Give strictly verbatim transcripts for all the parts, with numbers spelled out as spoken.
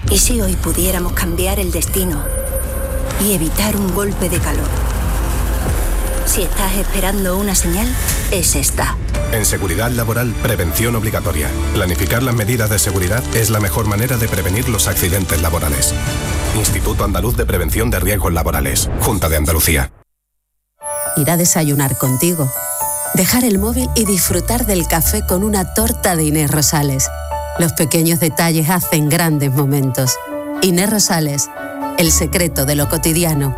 ¿Y si hoy pudiéramos cambiar el destino y evitar un golpe de calor? Si estás esperando una señal, es esta. En seguridad laboral, prevención obligatoria. Planificar las medidas de seguridad es la mejor manera de prevenir los accidentes laborales. Instituto Andaluz de Prevención de Riesgos Laborales. Junta de Andalucía. Ir a desayunar contigo. Dejar el móvil y disfrutar del café con una torta de Inés Rosales. Los pequeños detalles hacen grandes momentos. Inés Rosales, el secreto de lo cotidiano.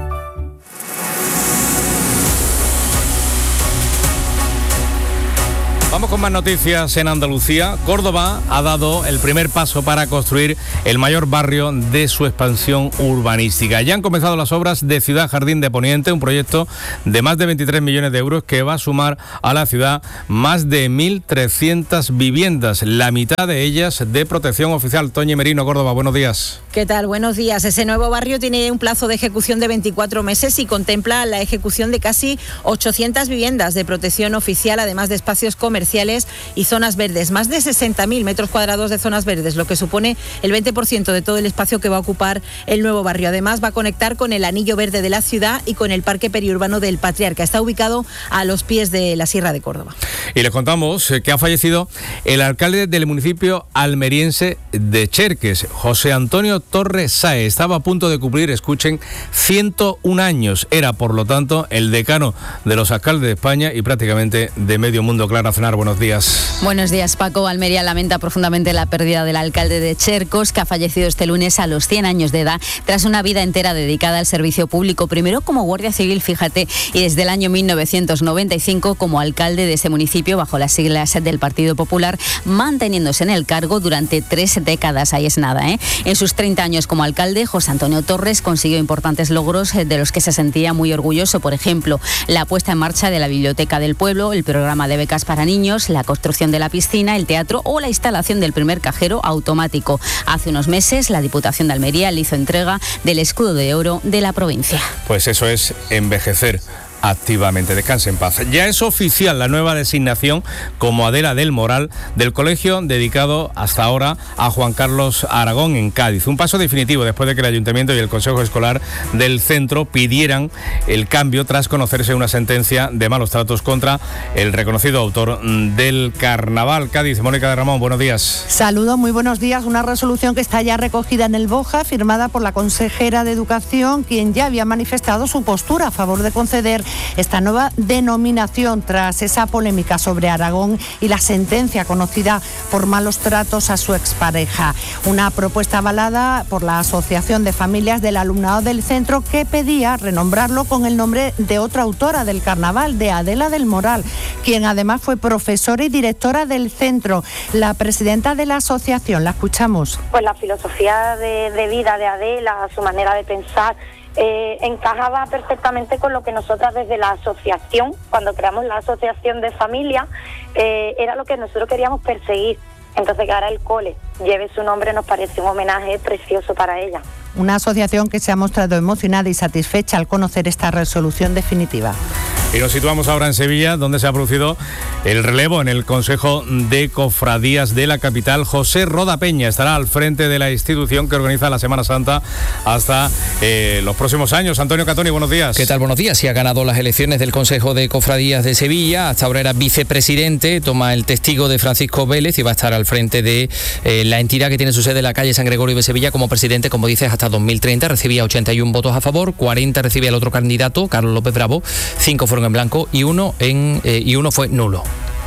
Vamos con más noticias en Andalucía. Córdoba ha dado el primer paso para construir el mayor barrio de su expansión urbanística. Ya han comenzado las obras de Ciudad Jardín de Poniente, un proyecto de más de veintitrés millones de euros que va a sumar a la ciudad más de mil trescientas viviendas, la mitad de ellas de protección oficial. Toñi Merino, Córdoba, buenos días. ¿Qué tal? Buenos días. Ese nuevo barrio tiene un plazo de ejecución de veinticuatro meses y contempla la ejecución de casi ochocientas viviendas de protección oficial, además de espacios comerciales y zonas verdes. Más de sesenta mil metros cuadrados de zonas verdes, lo que supone el veinte por ciento de todo el espacio que va a ocupar el nuevo barrio. Además, va a conectar con el anillo verde de la ciudad y con el parque periurbano del Patriarca. Está ubicado a los pies de la Sierra de Córdoba. Y les contamos que ha fallecido el alcalde del municipio almeriense de Cherques, José Antonio Torres Sáez. Estaba a punto de cumplir, escuchen, ciento un años. Era, por lo tanto, el decano de los alcaldes de España y prácticamente de medio mundo. Clara Cenar, buenos días. Buenos días, Paco. Almería lamenta profundamente la pérdida del alcalde de Chercos, que ha fallecido este lunes a los cien años de edad, tras una vida entera dedicada al servicio público, primero como guardia civil, fíjate, y desde el año mil novecientos noventa y cinco como alcalde de ese municipio bajo las siglas del Partido Popular, manteniéndose en el cargo durante tres décadas. Ahí es nada, ¿eh? En sus treinta años como alcalde, José Antonio Torres consiguió importantes logros de los que se sentía muy orgulloso. Por ejemplo, la puesta en marcha de la Biblioteca del Pueblo, el programa de becas para niños, la construcción de la piscina, el teatro o la instalación del primer cajero automático. Hace unos meses, la Diputación de Almería le hizo entrega del escudo de oro de la provincia. Pues eso es envejecer activamente. Descanse en paz. Ya es oficial la nueva designación como Adela del Moral del colegio dedicado hasta ahora a Juan Carlos Aragón en Cádiz. Un paso definitivo después de que el Ayuntamiento y el Consejo Escolar del centro pidieran el cambio tras conocerse una sentencia de malos tratos contra el reconocido autor del carnaval. Cádiz, Mónica de Ramón, buenos días. Saludos, muy buenos días. Una resolución que está ya recogida en el BOJA, firmada por la consejera de Educación, quien ya había manifestado su postura a favor de conceder esta nueva denominación tras esa polémica sobre Aragón y la sentencia conocida por malos tratos a su expareja. Una propuesta avalada por la Asociación de Familias del Alumnado del Centro, que pedía renombrarlo con el nombre de otra autora del carnaval, de Adela del Moral, quien además fue profesora y directora del centro. La presidenta de la asociación, la escuchamos. Pues la filosofía de, de vida de Adela, su manera de pensar, Eh, encajaba perfectamente con lo que nosotras desde la asociación, cuando creamos la asociación de familia, eh, era lo que nosotros queríamos perseguir. Entonces que ahora el cole lleve su nombre nos parece un homenaje precioso para ella. Una asociación que se ha mostrado emocionada y satisfecha al conocer esta resolución definitiva. Y nos situamos ahora en Sevilla, donde se ha producido el relevo en el Consejo de Cofradías de la capital. José Roda Peña estará al frente de la institución que organiza la Semana Santa hasta eh, los próximos años. Antonio Catoni, buenos días. ¿Qué tal? Buenos días. Y ha ganado las elecciones del Consejo de Cofradías de Sevilla. Hasta ahora era vicepresidente, toma el testigo de Francisco Vélez y va a estar al frente de eh, la entidad que tiene su sede en la calle San Gregorio de Sevilla como presidente, como dices, hasta dos mil treinta. Recibía ochenta y uno votos a favor, cuarenta recibía el otro candidato, Carlos López Bravo, cinco fueron en blanco y uno en eh, y uno fue nulo.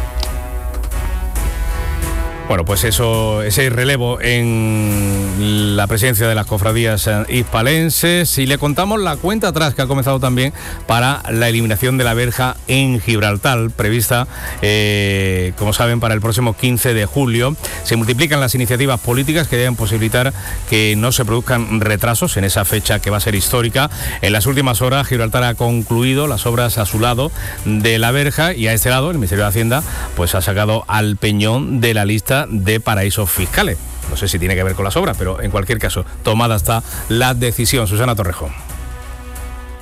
Bueno, pues eso, ese relevo en la presidencia de las cofradías hispalenses, y le contamos la cuenta atrás que ha comenzado también para la eliminación de la verja en Gibraltar, prevista, eh, como saben, para el próximo quince de julio. Se multiplican las iniciativas políticas que deben posibilitar que no se produzcan retrasos en esa fecha que va a ser histórica. En las últimas horas, Gibraltar ha concluido las obras a su lado de la verja, y a este lado, el Ministerio de Hacienda pues ha sacado al Peñón de la lista de paraísos fiscales. No sé si tiene que ver con las obras, pero en cualquier caso, tomada está la decisión. Susana Torrejón.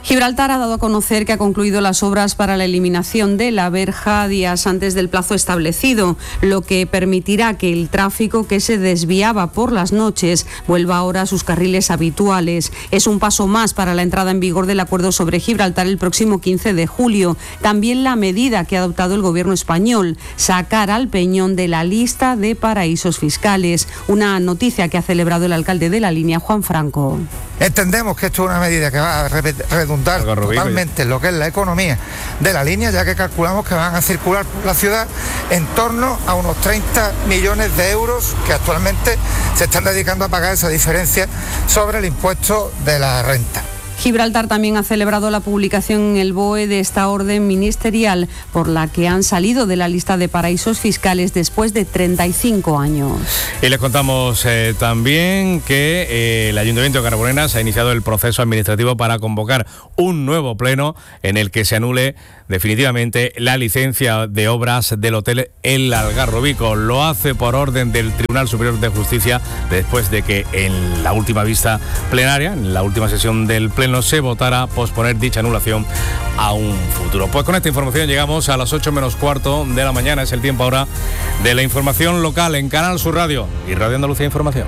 Gibraltar ha dado a conocer que ha concluido las obras para la eliminación de la verja días antes del plazo establecido, lo que permitirá que el tráfico que se desviaba por las noches vuelva ahora a sus carriles habituales. Es un paso más para la entrada en vigor del acuerdo sobre Gibraltar el próximo quince de julio. También la medida que ha adoptado el gobierno español, sacar al Peñón de la lista de paraísos fiscales. Una noticia que ha celebrado el alcalde de La Línea, Juan Franco. Entendemos que esto es una medida que va a redundar totalmente en lo que es la economía de La Línea, ya que calculamos que van a circular por la ciudad en torno a unos treinta millones de euros que actualmente se están dedicando a pagar esa diferencia sobre el impuesto de la renta. Gibraltar también ha celebrado la publicación en el B O E de esta orden ministerial por la que han salido de la lista de paraísos fiscales después de treinta y cinco años. Y les contamos eh, también que eh, el Ayuntamiento de Carboneras ha iniciado el proceso administrativo para convocar un nuevo pleno en el que se anule definitivamente la licencia de obras del hotel El Algarrobico. Lo hace por orden del Tribunal Superior de Justicia después de que en la última vista plenaria, en la última sesión del pleno, se votara posponer dicha anulación a un futuro. Pues con esta información llegamos a las ocho menos cuarto de la mañana. Es el tiempo ahora de la información local en Canal Sur Radio y Radio Andalucía Información.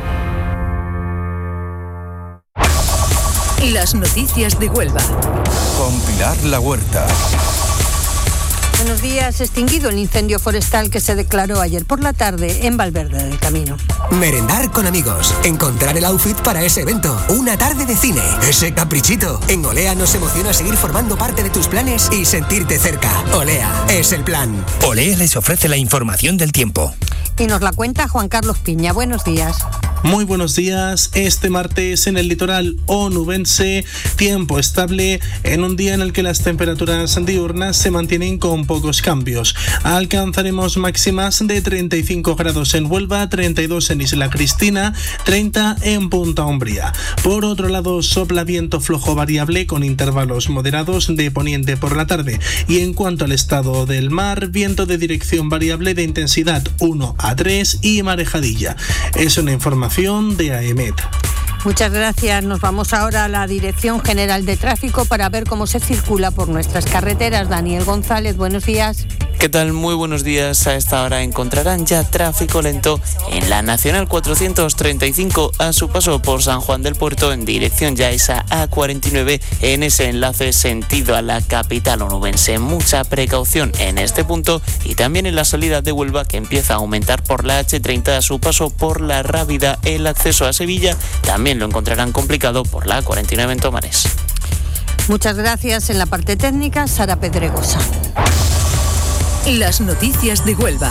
Las noticias de Huelva. Con Pilar La Huerta. Buenos días. Extinguido el incendio forestal que se declaró ayer por la tarde en Valverde del Camino. Merendar con amigos, encontrar el outfit para ese evento, una tarde de cine, ese caprichito. En Olea nos emociona seguir formando parte de tus planes y sentirte cerca. Olea es el plan. Olea les ofrece la información del tiempo. Y nos la cuenta Juan Carlos Piña. Buenos días. Muy buenos días. Este martes en el litoral onubense, tiempo estable en un día en el que las temperaturas diurnas se mantienen con pocos cambios. Alcanzaremos máximas de treinta y cinco grados en Huelva, treinta y dos en Isla Cristina, treinta en Punta Umbría. Por otro lado, sopla viento flojo variable con intervalos moderados de poniente por la tarde. Y en cuanto al estado del mar, viento de dirección variable de intensidad uno a tres y marejadilla. Es una información de AEMET. Muchas gracias. Nos vamos ahora a la Dirección General de Tráfico para ver cómo se circula por nuestras carreteras. Daniel González, buenos días. ¿Qué tal? Muy buenos días. A esta hora encontrarán ya tráfico lento en la Nacional cuatrocientos treinta y cinco a su paso por San Juan del Puerto en dirección ya esa A cuarenta y nueve en ese enlace sentido a la capital onubense. Mucha precaución en este punto y también en la salida de Huelva, que empieza a aumentar por la hache treinta a su paso por la Rábida. El acceso a Sevilla también lo encontrarán complicado por la A cuarenta y nueve en Tomares. Muchas gracias. En la parte técnica, Sara Pedregosa. Las noticias de Huelva.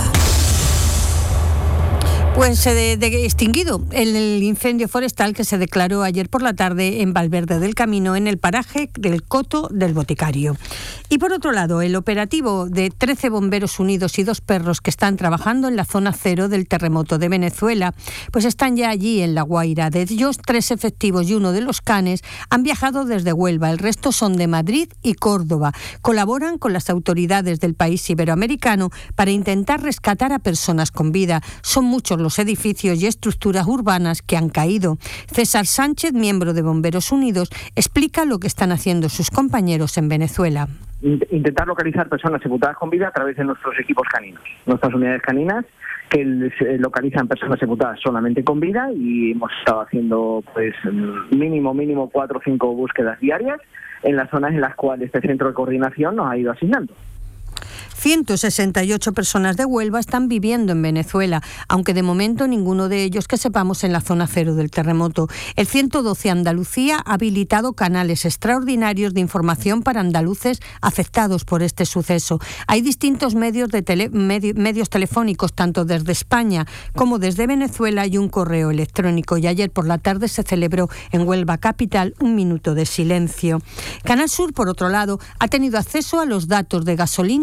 Pues de, de extinguido el, el incendio forestal que se declaró ayer por la tarde en Valverde del Camino, en el paraje del Coto del Boticario. Y por otro lado, el operativo de trece bomberos unidos y dos perros que están trabajando en la zona cero del terremoto de Venezuela, pues están ya allí en La Guaira. De ellos, tres efectivos y uno de los canes han viajado desde Huelva. El resto son de Madrid y Córdoba. Colaboran con las autoridades del país iberoamericano para intentar rescatar a personas con vida. Son muchos los edificios y estructuras urbanas que han caído. César Sánchez, miembro de Bomberos Unidos, explica lo que están haciendo sus compañeros en Venezuela. Intentar localizar personas sepultadas con vida a través de nuestros equipos caninos, nuestras unidades caninas que localizan personas sepultadas solamente con vida, y hemos estado haciendo pues mínimo, mínimo cuatro o cinco búsquedas diarias en las zonas en las cuales este centro de coordinación nos ha ido asignando. ciento sesenta y ocho personas de Huelva están viviendo en Venezuela, aunque de momento ninguno de ellos que sepamos en la zona cero del terremoto. El ciento doce Andalucía ha habilitado canales extraordinarios de información para andaluces afectados por este suceso. Hay distintos medios, de tele, medi, medios telefónicos, tanto desde España como desde Venezuela, y un correo electrónico. Y ayer por la tarde se celebró en Huelva capital un minuto de silencio. Canal Sur, por otro lado, ha tenido acceso a los datos de gasolina incautada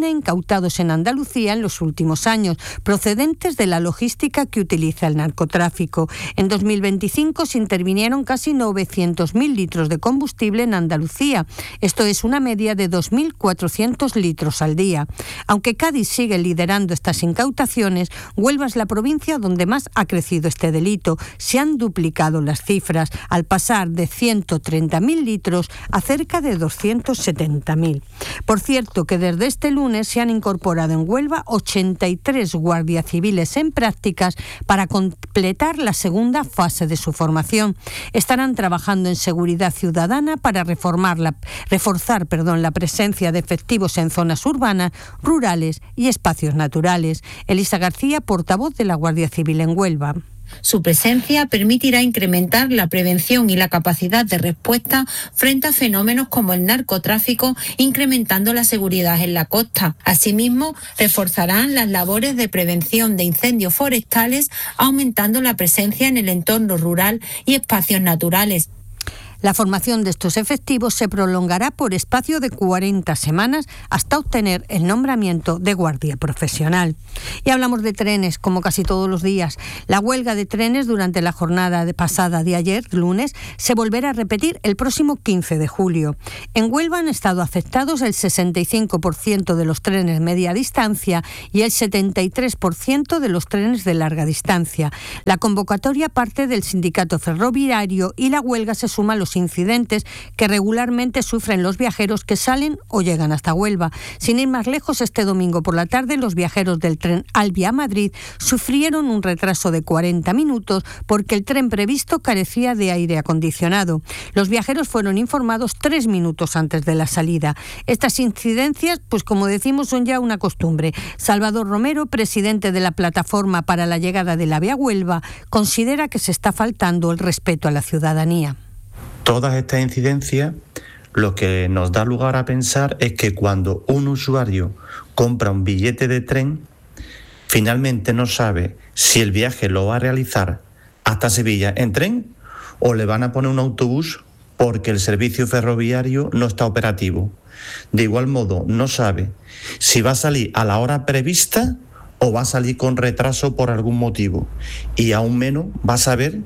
detectados en Andalucía en los últimos años, procedentes de la logística que utiliza el narcotráfico. En dos mil veinticinco se intervinieron casi novecientos mil litros de combustible en Andalucía. Esto es una media de dos mil cuatrocientos litros al día. Aunque Cádiz sigue liderando estas incautaciones, Huelva es la provincia donde más ha crecido este delito. Se han duplicado las cifras, al pasar de ciento treinta mil litros a cerca de doscientos setenta mil. Por cierto, que desde este lunes se han incorporado en Huelva ochenta y tres guardias civiles en prácticas para completar la segunda fase de su formación. Estarán trabajando en seguridad ciudadana para reformar la, reforzar perdón, la presencia de efectivos en zonas urbanas, rurales y espacios naturales. Elisa García, portavoz de la Guardia Civil en Huelva. Su presencia permitirá incrementar la prevención y la capacidad de respuesta frente a fenómenos como el narcotráfico, incrementando la seguridad en la costa. Asimismo, reforzarán las labores de prevención de incendios forestales, aumentando la presencia en el entorno rural y espacios naturales. La formación de estos efectivos se prolongará por espacio de cuarenta semanas hasta obtener el nombramiento de guardia profesional. Y hablamos de trenes, como casi todos los días. La huelga de trenes durante la jornada de pasada de ayer, lunes, se volverá a repetir el próximo quince de julio. En Huelva han estado afectados el sesenta y cinco por ciento de los trenes media distancia y el setenta y tres por ciento de los trenes de larga distancia. La convocatoria parte del sindicato ferroviario y la huelga se suma a los incidentes que regularmente sufren los viajeros que salen o llegan hasta Huelva. Sin ir más lejos, este domingo por la tarde los viajeros del tren Alvia a Madrid sufrieron un retraso de cuarenta minutos porque el tren previsto carecía de aire acondicionado. Los viajeros fueron informados tres minutos antes de la salida. Estas incidencias, pues como decimos, son ya una costumbre. Salvador Romero, presidente de la Plataforma para la Llegada del AVE a Huelva, considera que se está faltando el respeto a la ciudadanía. Todas estas incidencias lo que nos da lugar a pensar es que cuando un usuario compra un billete de tren, finalmente no sabe si el viaje lo va a realizar hasta Sevilla en tren o le van a poner un autobús porque el servicio ferroviario no está operativo. De igual modo, no sabe si va a salir a la hora prevista o va a salir con retraso por algún motivo. Y aún menos va a saber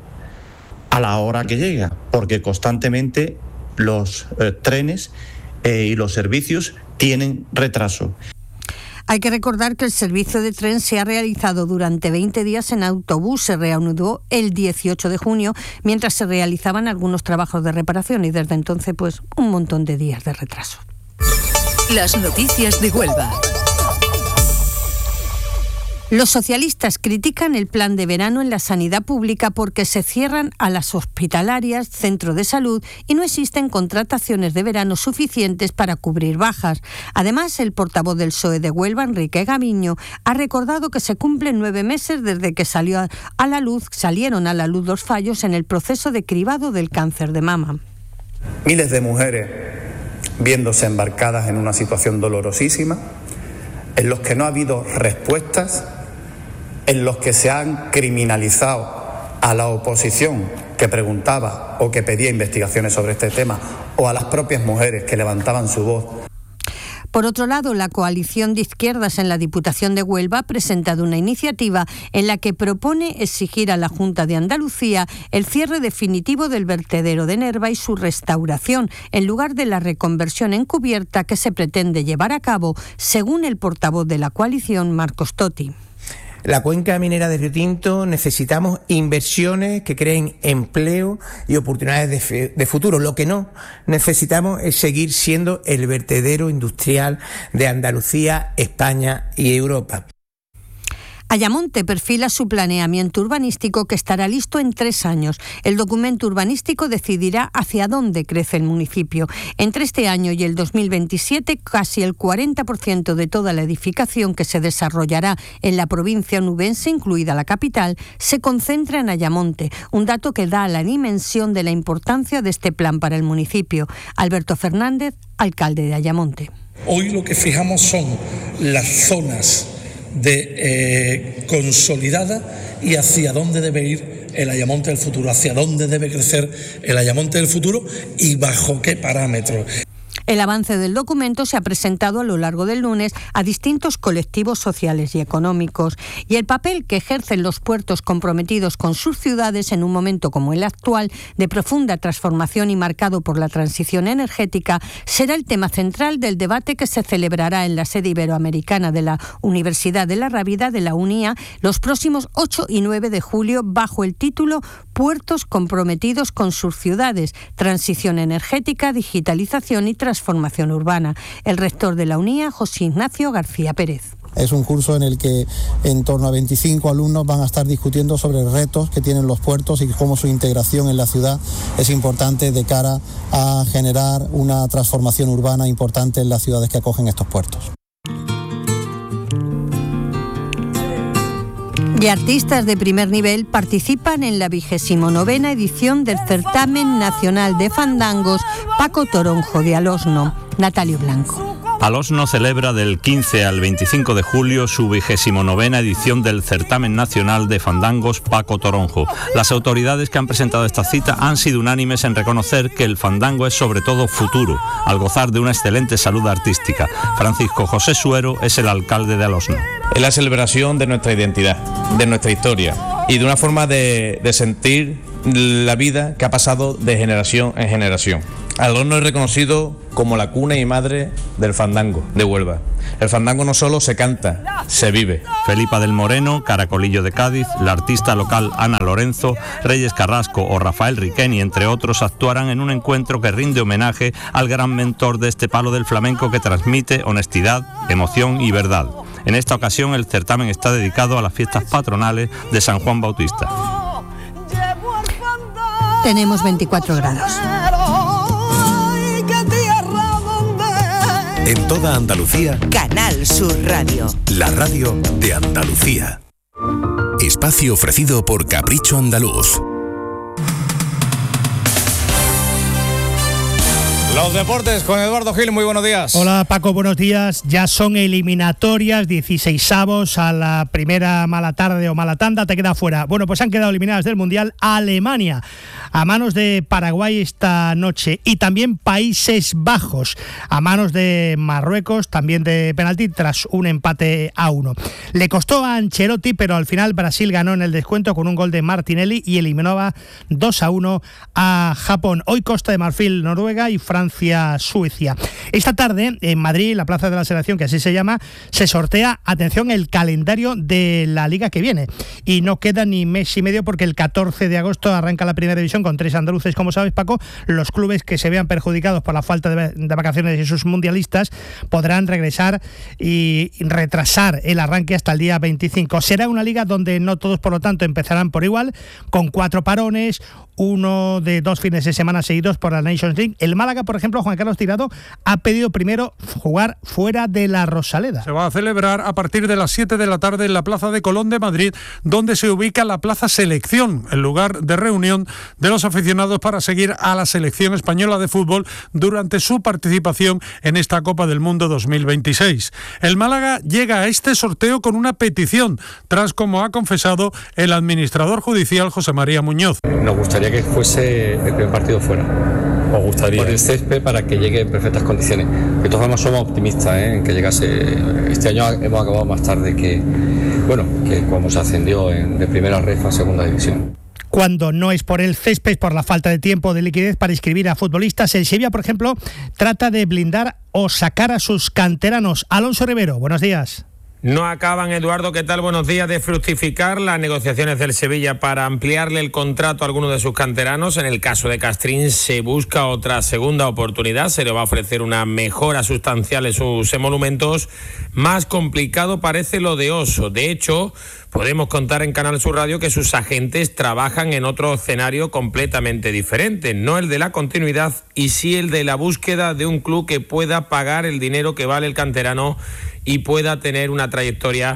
a la hora que llega, porque constantemente los eh, trenes eh, y los servicios tienen retraso. Hay que recordar que el servicio de tren se ha realizado durante veinte días en autobús. Se reanudó el dieciocho de junio, mientras se realizaban algunos trabajos de reparación y desde entonces, pues, un montón de días de retraso. Las noticias de Huelva. Los socialistas critican el plan de verano en la sanidad pública porque se cierran a las hospitalarias, centros de salud y no existen contrataciones de verano suficientes para cubrir bajas. Además, el portavoz del P S O E de Huelva, Enrique Gaviño, ha recordado que se cumplen nueve meses desde que salió a la luz, salieron a la luz los fallos en el proceso de cribado del cáncer de mama. Miles de mujeres viéndose embarcadas en una situación dolorosísima, en los que no ha habido respuestas, en los que se han criminalizado a la oposición que preguntaba o que pedía investigaciones sobre este tema, o a las propias mujeres que levantaban su voz. Por otro lado, la coalición de izquierdas en la Diputación de Huelva ha presentado una iniciativa en la que propone exigir a la Junta de Andalucía el cierre definitivo del vertedero de Nerva y su restauración, en lugar de la reconversión encubierta que se pretende llevar a cabo, según el portavoz de la coalición, Marcos Totti. La cuenca minera de Río Tinto necesitamos inversiones que creen empleo y oportunidades de, fe, de futuro. Lo que no necesitamos es seguir siendo el vertedero industrial de Andalucía, España y Europa. Ayamonte perfila su planeamiento urbanístico que estará listo en tres años. El documento urbanístico decidirá hacia dónde crece el municipio. Entre este año y el dos mil veintisiete, casi el cuarenta por ciento de toda la edificación que se desarrollará en la provincia onubense, incluida la capital, se concentra en Ayamonte, un dato que da la dimensión de la importancia de este plan para el municipio. Alberto Fernández, alcalde de Ayamonte. Hoy lo que fijamos son las zonas de eh, consolidada y hacia dónde debe ir el Ayamonte del futuro, hacia dónde debe crecer el Ayamonte del futuro y bajo qué parámetros. El avance del documento se ha presentado a lo largo del lunes a distintos colectivos sociales y económicos, y el papel que ejercen los puertos comprometidos con sus ciudades en un momento como el actual, de profunda transformación y marcado por la transición energética, será el tema central del debate que se celebrará en la sede iberoamericana de la Universidad de la Rábida de la UNIA los próximos ocho y nueve de julio, bajo el título Puertos comprometidos con sus ciudades, transición energética, digitalización y transformación urbana. El rector de la UNIA, José Ignacio García Pérez. Es un curso en el que en torno a veinticinco alumnos van a estar discutiendo sobre retos que tienen los puertos y cómo su integración en la ciudad es importante de cara a generar una transformación urbana importante en las ciudades que acogen estos puertos. Y artistas de primer nivel participan en la vigésimo novena edición del Certamen Nacional de Fandangos Paco Toronjo de Alosno. Natalio Blanco. Alosno celebra del quince al veinticinco de julio su vigésimo novena edición del Certamen Nacional de Fandangos Paco Toronjo. Las autoridades que han presentado esta cita han sido unánimes en reconocer que el fandango es sobre todo futuro, al gozar de una excelente salud artística. Francisco José Suero es el alcalde de Alosno. Es la celebración de nuestra identidad, de nuestra historia y de una forma de, de sentir la vida que ha pasado de generación en generación. Alosno es reconocido como la cuna y madre del fandango de Huelva. El fandango no solo se canta, se vive. Felipa del Moreno, Caracolillo de Cádiz, la artista local Ana Lorenzo, Reyes Carrasco o Rafael Riqueni, entre otros, actuarán en un encuentro que rinde homenaje al gran mentor de este palo del flamenco que transmite honestidad, emoción y verdad. En esta ocasión el certamen está dedicado a las fiestas patronales de San Juan Bautista. Tenemos veinticuatro grados. En toda Andalucía, Canal Sur Radio. La radio de Andalucía. Espacio ofrecido por Capricho Andaluz. Los deportes con Eduardo Gil, muy buenos días. Hola Paco, buenos días. Ya son eliminatorias, dieciseisavos a la primera mala tarde o mala tanda, te queda fuera. Bueno, pues han quedado eliminadas del Mundial Alemania a manos de Paraguay esta noche y también Países Bajos a manos de Marruecos, también de penalti tras un empate a uno. Le costó a Ancelotti, pero al final Brasil ganó en el descuento con un gol de Martinelli y eliminaba dos a uno a Japón. Hoy Costa de Marfil, Noruega y Francia Suecia. Esta tarde en Madrid, la Plaza de la Selección, que así se llama, se sortea, atención, el calendario de la liga que viene. Y no queda ni mes y medio porque el catorce de agosto arranca la primera división con tres andaluces, como sabes, Paco. Los clubes que se vean perjudicados por la falta de, de vacaciones de sus mundialistas podrán regresar y retrasar el arranque hasta el día veinticinco. Será una liga donde no todos, por lo tanto, empezarán por igual, con cuatro parones, uno de dos fines de semana seguidos por la Nations League. El Málaga, por ejemplo, Juan Carlos Tirado, ha pedido primero jugar fuera de la Rosaleda. Se va a celebrar a partir de las siete de la tarde en la Plaza de Colón de Madrid, donde se ubica la Plaza Selección, el lugar de reunión de los aficionados para seguir a la selección española de fútbol durante su participación en esta Copa del Mundo dos mil veintiséis. El Málaga llega a este sorteo con una petición, tras, como ha confesado el administrador judicial José María Muñoz. Nos gustaría que fuese el primer partido fuera. Os gustaría. Por el césped, para que llegue en perfectas condiciones. De todas formas somos optimistas, ¿eh? En que llegase. Este año hemos acabado más tarde que, bueno, que cuando se ascendió en, de primera ref a segunda división. Cuando no es por el césped, es por la falta de tiempo, de liquidez para inscribir a futbolistas. El Sevilla, por ejemplo, trata de blindar o sacar a sus canteranos. Alonso Rivero, buenos días. No acaban, Eduardo, ¿qué tal? Buenos días. De fructificar las negociaciones del Sevilla para ampliarle el contrato a alguno de sus canteranos. En el caso de Castrín se busca otra segunda oportunidad, se le va a ofrecer una mejora sustancial en sus emolumentos. Más complicado parece lo de Oso. De hecho, podemos contar en Canal Sur Radio que sus agentes trabajan en otro escenario completamente diferente, no el de la continuidad y sí el de la búsqueda de un club que pueda pagar el dinero que vale el canterano y pueda tener una trayectoria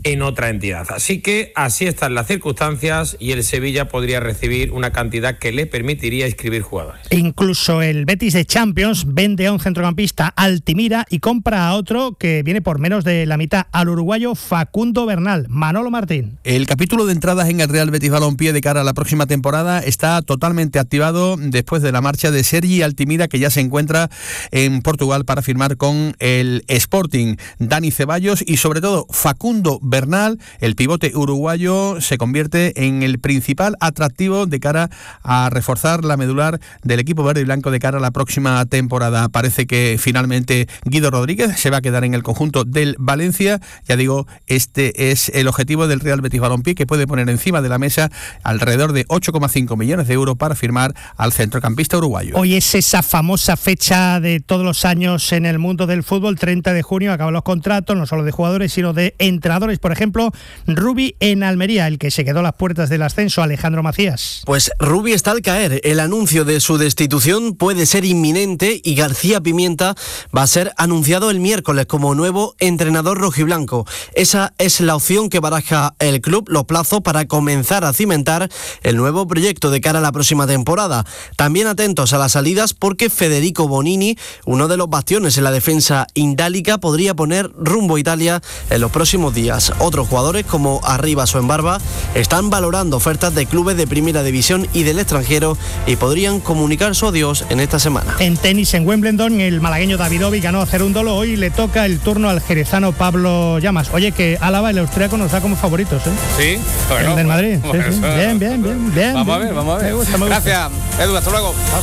en otra entidad. Así que así están las circunstancias y el Sevilla podría recibir una cantidad que le permitiría inscribir jugadores. Incluso el Betis de Champions vende a un centrocampista Altimira y compra a otro que viene por menos de la mitad, al uruguayo Facundo Bernal. Manolo Martín. El capítulo de entradas en el Real Betis Balompié de cara a la próxima temporada está totalmente activado después de la marcha de Sergi Altimira, que ya se encuentra en Portugal para firmar con el Sporting. Dani Ceballos y sobre todo Facundo Bernal, el pivote uruguayo, se convierte en el principal atractivo de cara a reforzar la medular del equipo verde y blanco de cara a la próxima temporada. Parece que finalmente Guido Rodríguez se va a quedar en el conjunto del Valencia. Ya digo, este es el objetivo del Real Betis Balompié, que puede poner encima de la mesa alrededor de ocho coma cinco millones de euros para firmar al centrocampista uruguayo. Hoy es esa famosa fecha de todos los años en el mundo del fútbol, treinta de junio, acaban los contratos, no solo de jugadores, sino de entrenadores. Por ejemplo, Rubi en Almería, el que se quedó a las puertas del ascenso, Alejandro Macías. Pues Rubi está al caer. El anuncio de su destitución puede ser inminente y García Pimienta va a ser anunciado el miércoles como nuevo entrenador rojiblanco. Esa es la opción que baraja el club, los plazos para comenzar a cimentar el nuevo proyecto de cara a la próxima temporada. También atentos a las salidas, porque Federico Bonini, uno de los bastiones en la defensa indálica, podría poner rumbo a Italia en los próximos días. Otros jugadores como Arribas o Embarba están valorando ofertas de clubes de primera división y del extranjero y podrían comunicar su adiós en esta semana. En tenis, en Wimbledon, el malagueño Davidovic ganó a Cerúndolo. Hoy le toca el turno al jerezano Pablo Llamas. Oye, que Álava, el austriaco, nos da como favoritos, ¿eh? Sí, bueno, el del Madrid. Bueno, sí, sí. Bien, bien, bien, bien. Vamos bien. a ver, vamos a ver. Me gusta, me gusta. Gracias, Edu, hasta luego. Ahora.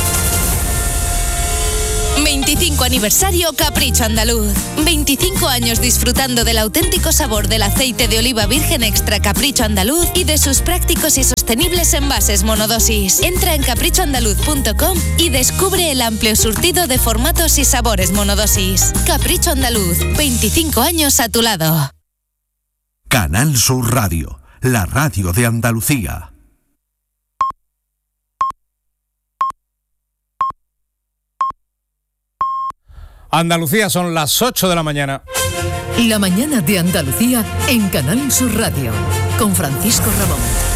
veinticinco aniversario Capricho Andaluz. veinticinco años disfrutando del auténtico sabor del aceite de oliva virgen extra Capricho Andaluz y de sus prácticos y sostenibles envases monodosis. Entra en capricho andaluz punto com y descubre el amplio surtido de formatos y sabores monodosis. Capricho Andaluz, veinticinco años a tu lado. Canal Sur Radio, la radio de Andalucía. Andalucía, son las ocho de la mañana. La mañana de Andalucía en Canal Sur Radio, con Francisco Ramón.